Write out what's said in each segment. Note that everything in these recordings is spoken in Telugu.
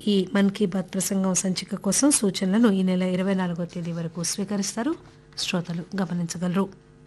ఈ మన్ కీ బాత్ ప్రసంగం సంచిక కోసం సూచనలను ఈ నెల 24వ తేదీ వరకు స్వీకరిస్తారు. శ్రోతలు గమనించగలరు.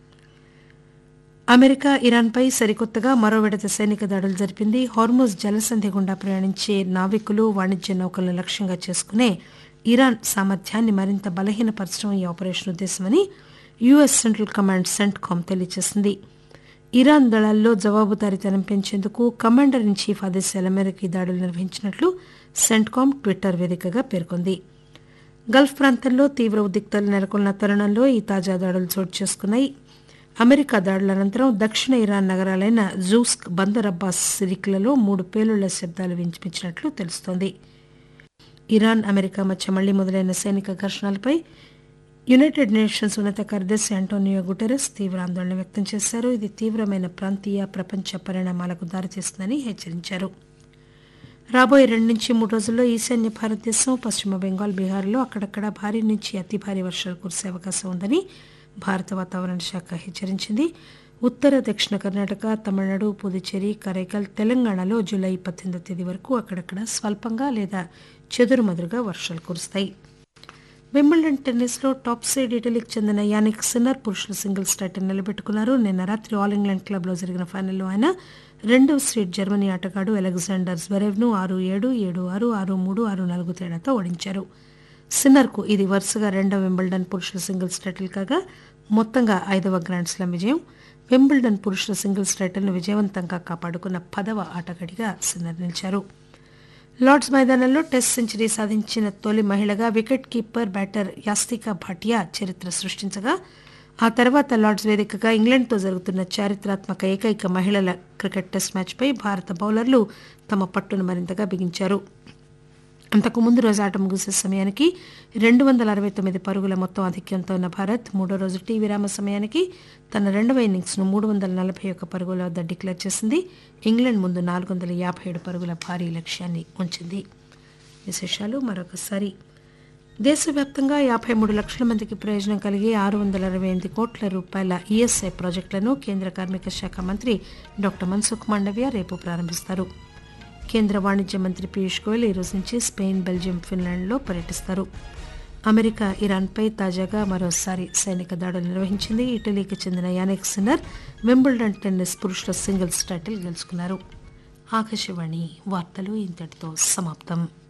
అమెరికా ఇరాన్పై సరికొత్తగా మరో విడత సైనిక దాడులు జరిపింది. హార్ముజ్ జలసంధి గుండా ప్రయాణించే నావికులు, వాణిజ్య నౌకలను లక్ష్యంగా చేసుకునే ఇరాన్ సామర్థ్యాన్ని మరింత బలహీనపరచడం ఈ operation ఉద్దేశమని US central command CENTCOM తెలియజేసింది. ఇరాన్ దళాల్లో జవాబుదారీతనం పెంచేందుకు కమాండర్ ఇన్ చీఫ్ ఆదేశాల మేరకు ఈ దాడులు నిర్వహించినట్లు సెంట్కామ్ ట్విట్టర్ వేదికగా పేర్కొంది. గల్ఫ్ ప్రాంతంలో తీవ్ర ఉద్రిక్తతలు నెలకొన్న తరుణంలో ఈ తాజా దాడులు చోటు చేసుకున్నాయి. అమెరికా దాడుల అనంతరం దక్షిణ ఇరాన్ నగరాలైన జూస్క్, బందర్ అబ్బాస్ సిరిక్లలో 3 పేలుళ్ల శబ్దాలు వినిపించినట్లు తెలుస్తోంది. ఇరాన్, అమెరికా మధ్య మళ్లీ మొదలైన సైనిక ఘర్షణలపై యునైటెడ్ నేషన్స్ ఉన్నత కార్యదర్శి అంటోనియో గుటెరస్ తీవ్ర ఆందోళన వ్యక్తం చేశారు. ఇది తీవ్రమైన ప్రాంతీయ, ప్రపంచ పరిణామాలకు దారితీస్తుందని హెచ్చరించారు. రాబోయే 2 నుంచి 3 రోజుల్లో ఈశాన్య భారతదేశం, పశ్చిమ బెంగాల్, బీహార్లో అక్కడక్కడ భారీ నుంచి అతి భారీ వర్షాలు కురిసే అవకాశం ఉందని భారత వాతావరణ శాఖ హెచ్చరించింది. ఉత్తర, దక్షిణ కర్ణాటక, తమిళనాడు, పుదుచ్చేరి, కరైకల్, తెలంగాణలో జూలై 18వ తేదీ వరకు అక్కడక్కడ స్వల్పంగా లేదా చెదురుమదురుగా వర్షాలు కురుస్తాయి. వింబుల్డన్ టెన్నిస్లో టాప్ సీడ్ ఇటలీకి చెందిన యానిక్ సిన్నర్ పురుషుల సింగిల్స్ టైటిల్ నిలబెట్టుకున్నారు. నిన్న రాత్రి ఆల్ ఇంగ్లాండ్ క్లబ్లో జరిగిన ఫైనల్లో ఆయన 2వ సీడ్ జర్మనీ ఆటగాడు అలెగ్జాండర్ జ్వెరెవ్ను 6-7, 7-6, 6-3, 6-4 తేడాతో ఓడించారు. సిన్నర్కు ఇది వరుసగా 2వ వింబుల్డన్ పురుషుల సింగిల్స్ టైటిల్ కాగా మొత్తంగా 5వ గ్రాండ్ స్లామ్ విజయం. వింబుల్డన్ పురుషుల సింగిల్స్ టైటిల్ను విజయవంతంగా కాపాడుకున్న 10వ ఆటగాడిగా సిన్నర్ నిలిచారు. లార్డ్స్ మైదానంలో టెస్ట్ సెంచరీ సాధించిన తొలి మహిళగా wicket keeper, batter Yastika Bhatia చరిత్ర సృష్టించగా ఆ తర్వాత లార్డ్స్ వేదికగా ఇంగ్లాండ్తో జరుగుతున్న చారిత్రాత్మక ఏకైక మహిళల క్రికెట్ టెస్ట్ మ్యాచ్పై భారత బౌలర్లు తమ పట్టును మరింతగా బిగించారు. అంతకు ముందు రోజు ఆట ముగిసే సమయానికి 269 పరుగుల మొత్తం ఆధిక్యంతో ఉన్న భారత్ 3వ రోజు టీ విరామ సమయానికి తన 2వ ఇన్నింగ్స్ను 341 పరుగుల వద్ద డిక్లేర్ చేసింది. ఇంగ్లాండ్ ముందు 457 పరుగుల భారీ లక్ష్యాన్ని ఉంచింది. విశేషాలు మరొకసారి. దేశవ్యాప్తంగా 53 లక్షల మందికి ప్రయోజనం కలిగే 628 కోట్ల రూపాయల ఈఎస్ఐ ప్రాజెక్టులను కేంద్ర కార్మిక శాఖ మంత్రి డాక్టర్ మన్సుఖ్ మాండవ్య రేపు ప్రారంభిస్తారు. కేంద్ర వాణిజ్య మంత్రి పీయూష్ గోయల్ ఈ రోజు నుంచి స్పెయిన్, బెల్జియం, ఫిన్లాండ్లో పర్యటిస్తారు. అమెరికా ఇరాన్పై తాజాగా మరోసారి సైనిక దాడులు నిర్వహించింది. ఇటలీకి చెందిన యానిక్ సిన్నర్ వింబుల్డన్ టెన్నిస్ పురుషుల సింగిల్స్ టైటిల్ గెలుచుకున్నారు. ఆకాశవాణి వార్తలు ఇంతటితో సమాప్తం.